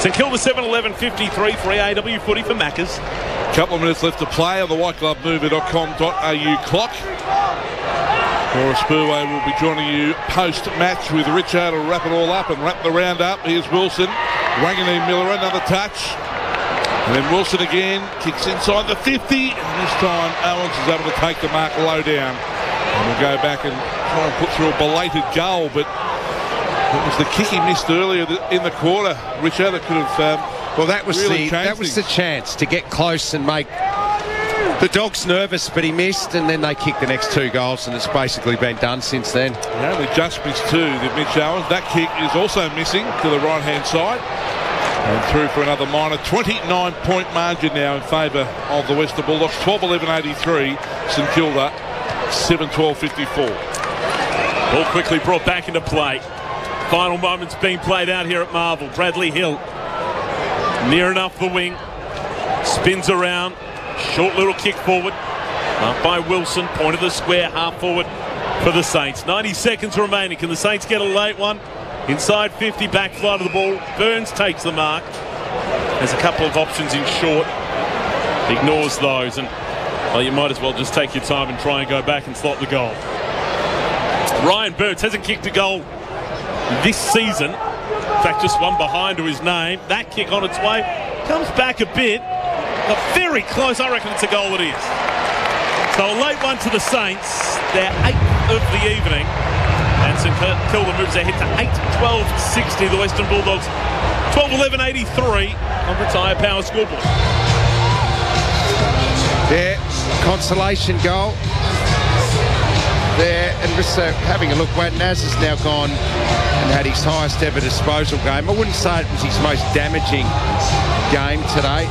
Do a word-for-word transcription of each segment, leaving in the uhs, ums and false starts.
St Kilda seven eleven fifty-three, three A W footy for Maccas. Couple of minutes left to play on the white glove movie dot com dot a u clock. Laura Spurway will be joining you post-match with Richard to wrap it all up and wrap the round up. Here's Wilson. Wanganeen Miller, another touch. And then Wilson again, kicks inside the fifty. And this time Owens is able to take the mark low down. And we'll go back and try and put through a belated goal, but it was the kick he missed earlier in the quarter, Richard, that could have um, well, that was really the that was things. the chance to get close and make the Dogs nervous, but he missed, and then they kicked the next two goals, and it's basically been done since then. Yeah, they just missed two, the Mitch Owens. That kick is also missing to the right-hand side. And through for another minor. twenty-nine point margin now in favour of the Western Bulldogs. twelve eleven eighty-three. St Kilda seven twelve fifty-four. Ball quickly brought back into play. Final moments being played out here at Marvel. Bradley Hill near enough the wing. Spins around. Short little kick forward. Up by Wilson. Point of the square. Half forward for the Saints. ninety seconds remaining. Can the Saints get a late one? Inside fifty, back flight of the ball. Burns takes the mark. There's a couple of options in short. Ignores those, and well, you might as well just take your time and try and go back and slot the goal. Ryan Burns hasn't kicked a goal this season. In fact, just one behind to his name. That kick on its way. Comes back a bit. But very close. I reckon it's a goal it is. So a late one to the Saints. Their eighth of the evening. And St Kilda moves ahead to eight twelve sixty. The Western Bulldogs twelve eleven eighty-three on the Tyre Power scoreboard. Yeah, consolation goal there. And just uh, having a look, when Naz has now gone and had his highest ever disposal game. I wouldn't say it was his most damaging game today,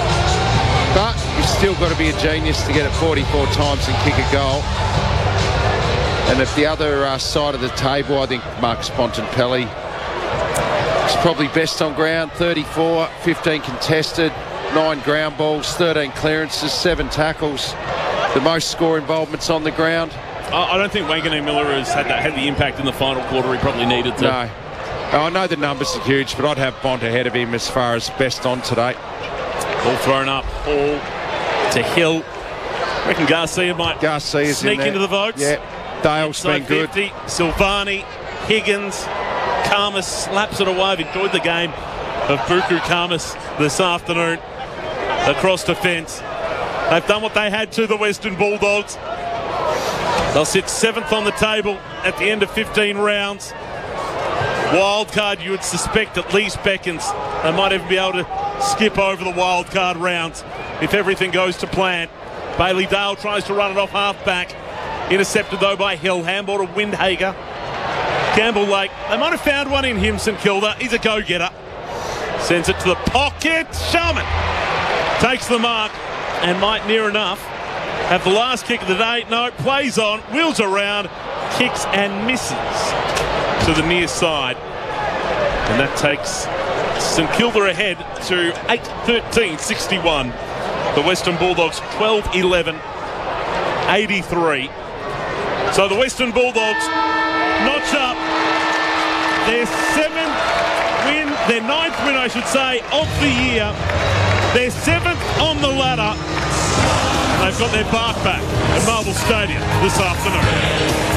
but you've still got to be a genius to get it forty-four times and kick a goal. And at the other uh, side of the table, I think Marcus Bontempelli is probably best on ground. thirty-four, fifteen contested, nine ground balls, thirteen clearances, seven tackles. The most score involvements on the ground. I don't think Wanganeen Miller has had that had the impact in the final quarter he probably needed to. No. I know the numbers are huge, but I'd have Bont ahead of him as far as best on today. Ball thrown up, Hall to Hill. I reckon Garcia might Garcia's sneak in there. into the votes. Yeah, Dale's been good. fifty, Silvani, Higgins, Karmas slaps it away. I've enjoyed the game of Buku Karmas this afternoon across defence. They've done what they had to, the Western Bulldogs. They'll sit seventh on the table at the end of fifteen rounds. Wild card, you would suspect at least beckons. They might even be able to skip over the wild card rounds if everything goes to plan. Bailey Dale tries to run it off half-back. Intercepted, though, by Hill. Handball to Windhager. Campbell Lake. They might have found one in him, St Kilda. He's a go-getter. Sends it to the pocket. Sharman takes the mark and might near enough have the last kick of the day. No, plays on, wheels around, kicks and misses to the near side. And that takes St Kilda ahead to eight thirteen sixty-one. The Western Bulldogs twelve eleven eighty-three. So the Western Bulldogs notch up their seventh win, their ninth win, I should say, of the year. Their seventh on the ladder. They've got their bark back at Marvel Stadium this afternoon.